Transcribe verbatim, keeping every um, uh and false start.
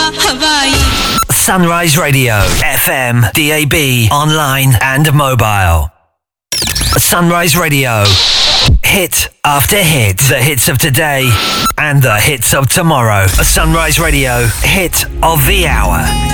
Hawaii. Sunrise Radio, F M, D A B, online and mobile. Sunrise Radio, hit after hit. The hits of today and the hits of tomorrow. Sunrise Radio, hit of the hour.